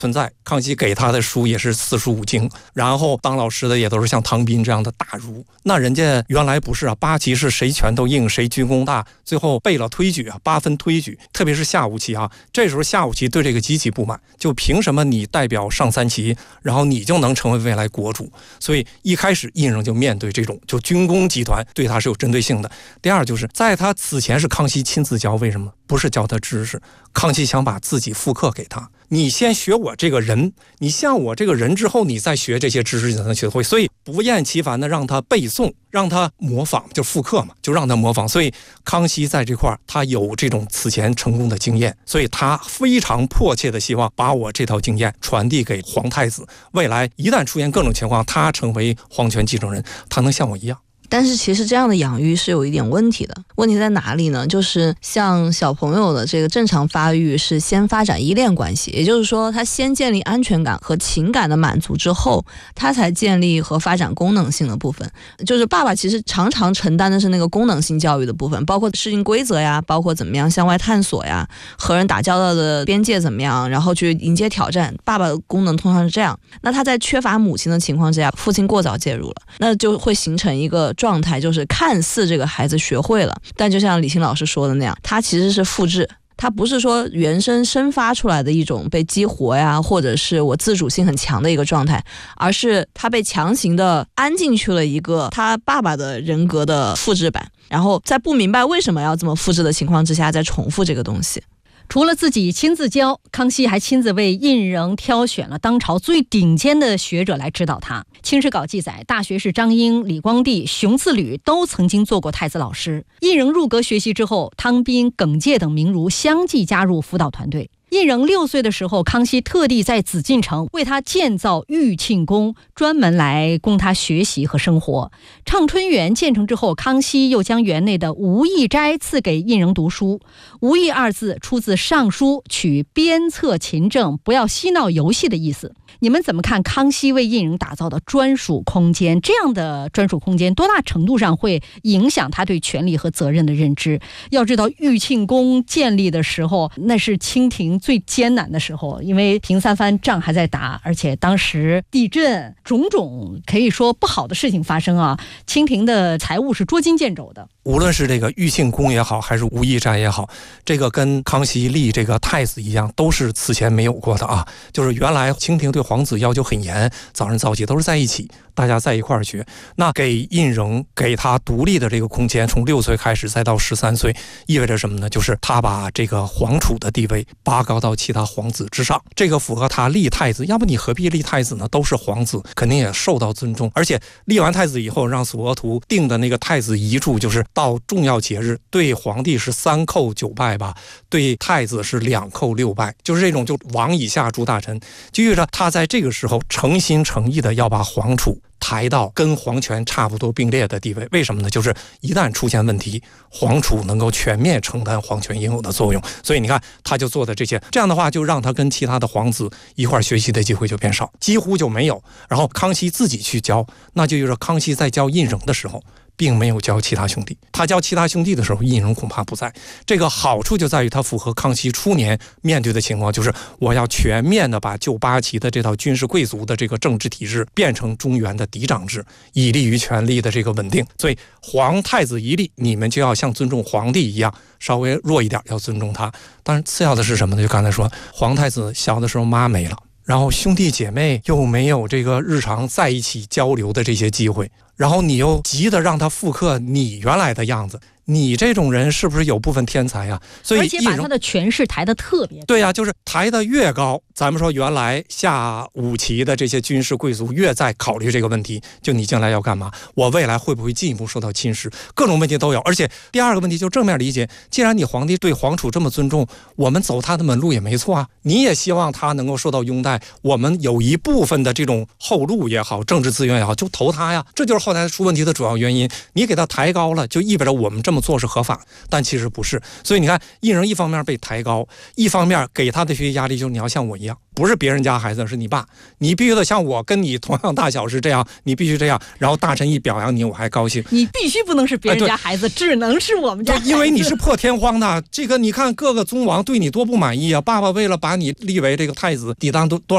存在。康熙给他的书也是45经，然后当老师的也都是像唐斌这样的大儒。那人家原来不是啊，八旗是谁拳头硬谁军功大，最后背了推举啊，8分推举，特别是下五旗啊，这时候下五旗对这个极其不满，就凭什么你代表上3旗，然后你就能成为未来国主？所以一开始胤禛就面对这种就军工集团对他是有针对性的。第二就是在他此前是康熙亲自教，为什么？不是教他知识，康熙想把自己复刻给他，你先学我这个人，你像我这个人之后，你再学这些知识才能学会。所以不厌其烦的让他背诵，让他模仿，就复刻嘛，就让他模仿。所以康熙在这块他有这种此前成功的经验，所以他非常迫切的希望把我这套经验传递给皇太子，未来一旦出现各种情况，他成为皇权继承人，他能像我一样。 但是其实这样的养育是有一点问题的，问题在哪里呢？就是像小朋友的这个正常发育是先发展依恋关系，也就是说他先建立安全感和情感的满足之后，他才建立和发展功能性的部分。就是爸爸其实常常承担的是那个功能性教育的部分，包括适应规则呀，包括怎么样向外探索呀，和人打交道的边界怎么样，然后去迎接挑战。爸爸的功能通常是这样，那他在缺乏母亲的情况之下，父亲过早介入了，那就会形成一个状态，就是看似这个孩子学会了，但就像李欣老师说的那样，他其实是复制，他不是说原生生发出来的一种被激活呀，或者是我自主性很强的一个状态，而是他被强行的安进去了一个他爸爸的人格的复制版，然后在不明白为什么要这么复制的情况之下再重复这个东西。 除了自己亲自教，康熙还亲自为胤禛挑选了当朝最顶尖的学者来指导他。清史稿记载，大学士张英、李光地、熊自吕都曾经做过太子老师。胤禛入阁学习之后，汤斌、耿介等名儒相继加入辅导团队。胤禛6岁的时候，康熙特地在紫禁城为他建造玉庆宫，专门来供他学习和生活。畅春园建成之后，康熙又将园内的无义斋赐给胤禛读书。无义2字出自《尚书》，取鞭策勤政，不要嬉闹游戏的意思。你们怎么看康熙为胤禛打造的专属空间？这样的专属空间多大程度上会影响他对权力和责任的认知？要知道玉庆宫建立的时候，那是清廷最艰难的时候，因为平三藩仗还在打，而且当时地震种种可以说不好的事情发生啊，清廷的财务是捉襟见肘的。 无论是这个玉庆宫也好，还是无义斋也好，这个跟康熙立这个太子一样，都是此前没有过的啊。就是原来清廷对皇子要求很严，早上早起都是在一起，大家在一块儿学。那给胤禛给他独立的这个空间，从6岁开始再到13岁，意味着什么呢？就是他把这个皇储的地位拔高到其他皇子之上，这个符合他立太子。要不你何必立太子呢？都是皇子，肯定也受到尊重。而且立完太子以后，让索额图定的那个太子遗嘱，就是到重要节日对皇帝是3叩9拜吧，对太子是2叩6拜，就是这种就王以下诸大臣，就意味着他在这个时候诚心诚意的要把皇储抬到跟皇权差不多并列的地位。为什么呢？就是一旦出现问题，皇储能够全面承担皇权应有的作用。所以你看他就做的这些，这样的话就让他跟其他的皇子一块学习的机会就变少，几乎就没有。然后康熙自己去教，那就意味着康熙在教胤禛的时候并没有教其他兄弟，他教其他兄弟的时候，胤禛恐怕不在。这个好处就在于他符合康熙初年面对的情况，就是我要全面的把旧8旗的这套军事贵族的这个政治体制变成中原的嫡长制，以利于权力的这个稳定。所以皇太子一立，你们就要像尊重皇帝一样，稍微弱一点要尊重他。当然次要的是什么呢？就刚才说，皇太子小的时候妈没了，然后兄弟姐妹又没有这个日常在一起交流的这些机会，然后你又急着让他复刻你原来的样子，你这种人是不是有部分天才啊？所以而且把他的权势抬得特别高。 对啊，就是抬得越高，咱们说原来下5旗的这些军事贵族越在考虑这个问题，就你将来要干嘛，我未来会不会进一步受到侵蚀，各种问题都有。而且第二个问题就正面理解，既然你皇帝对皇储这么尊重，我们走他的门路也没错啊，你也希望他能够受到拥戴，我们有一部分的这种后路也好，政治资源也好，就投他呀。这就是后来出问题的主要原因，你给他抬高了，就意味着我们这么做是合法，但其实不是。所以你看胤禛一方面被抬高，一方面给他的学习压力就是你要像我一样，不是别人家孩子，是你爸，你必须得像我，跟你同样大小是这样，你必须这样，然后大臣一表扬你我还高兴。 你必须不能是别人家孩子，只能是我们家孩子。 因为你是破天荒的，这个你看各个宗王对你多不满意啊，爸爸为了把你立为这个太子，抵挡多